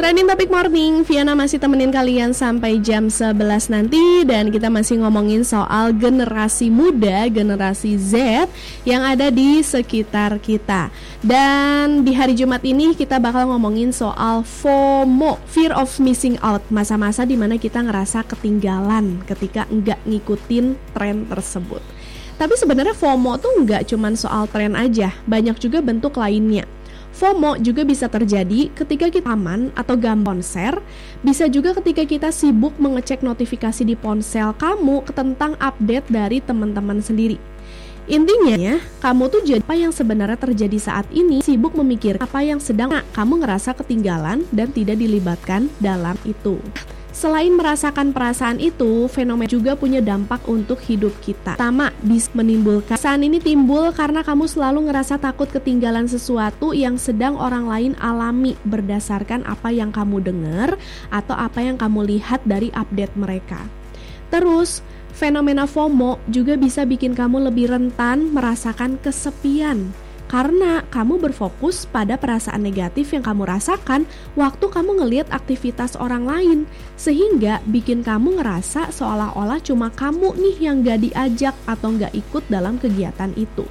Trending Topic Morning, Viana masih temenin kalian sampai jam 11 nanti. Dan kita masih ngomongin soal generasi muda, generasi Z yang ada di sekitar kita. Dan di hari Jumat ini kita bakal ngomongin soal FOMO, Fear of Missing Out. Masa-masa dimana kita ngerasa ketinggalan ketika nggak ngikutin tren tersebut. Tapi sebenarnya FOMO tuh nggak cuman soal tren aja, banyak juga bentuk lainnya. FOMO juga bisa terjadi ketika kita aman atau gambar konser, bisa juga ketika kita sibuk mengecek notifikasi di ponsel kamu tentang update dari teman-teman sendiri. Intinya, kamu tuh jadi apa yang sebenarnya terjadi saat ini, sibuk memikir apa yang sedang kamu ngerasa ketinggalan dan tidak dilibatkan dalam itu. Selain merasakan perasaan itu, fenomena juga punya dampak untuk hidup kita. Pertama, bisa menimbulkan perasaan ini timbul karena kamu selalu ngerasa takut ketinggalan sesuatu yang sedang orang lain alami berdasarkan apa yang kamu dengar atau apa yang kamu lihat dari update mereka. Terus, fenomena FOMO juga bisa bikin kamu lebih rentan merasakan kesepian. Karena kamu berfokus pada perasaan negatif yang kamu rasakan waktu kamu ngelihat aktivitas orang lain, sehingga bikin kamu ngerasa seolah-olah cuma kamu nih yang gak diajak atau gak ikut dalam kegiatan itu.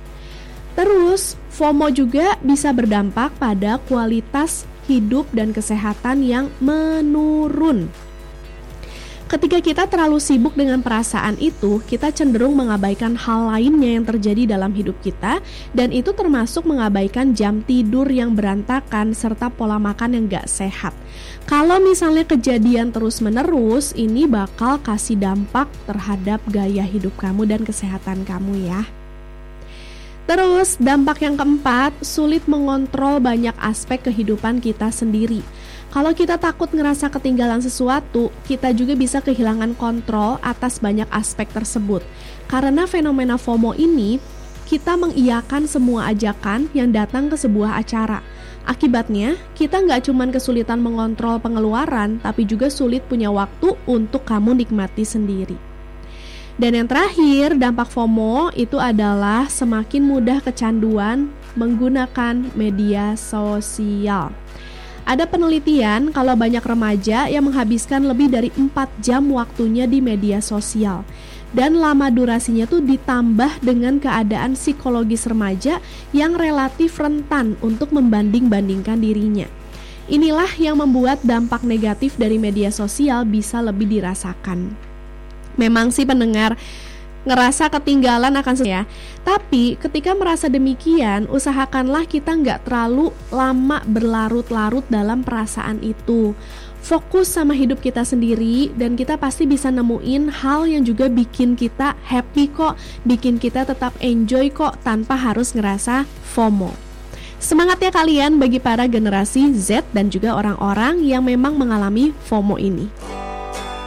Terus, FOMO juga bisa berdampak pada kualitas hidup dan kesehatan yang menurun. Ketika kita terlalu sibuk dengan perasaan itu, kita cenderung mengabaikan hal lainnya yang terjadi dalam hidup kita, dan itu termasuk mengabaikan jam tidur yang berantakan serta pola makan yang gak sehat. Kalau misalnya kejadian terus-menerus, ini bakal kasih dampak terhadap gaya hidup kamu dan kesehatan kamu ya. Terus, dampak yang keempat, sulit mengontrol banyak aspek kehidupan kita sendiri. Kalau kita takut ngerasa ketinggalan sesuatu, kita juga bisa kehilangan kontrol atas banyak aspek tersebut. Karena fenomena FOMO ini, kita mengiyakan semua ajakan yang datang ke sebuah acara. Akibatnya, kita nggak cuma kesulitan mengontrol pengeluaran, tapi juga sulit punya waktu untuk kamu nikmati sendiri. Dan yang terakhir, dampak FOMO itu adalah semakin mudah kecanduan menggunakan media sosial. Ada penelitian kalau banyak remaja yang menghabiskan lebih dari 4 jam waktunya di media sosial. Dan lama durasinya tuh ditambah dengan keadaan psikologis remaja yang relatif rentan untuk membanding-bandingkan dirinya. Inilah yang membuat dampak negatif dari media sosial bisa lebih dirasakan. Memang sih pendengar ngerasa ketinggalan akan sesuatu ya. Tapi ketika merasa demikian, usahakanlah kita nggak terlalu lama berlarut-larut dalam perasaan itu. Fokus sama hidup kita sendiri, dan kita pasti bisa nemuin hal yang juga bikin kita happy kok, bikin kita tetap enjoy kok tanpa harus ngerasa FOMO. Semangat ya kalian bagi para generasi Z dan juga orang-orang yang memang mengalami FOMO ini.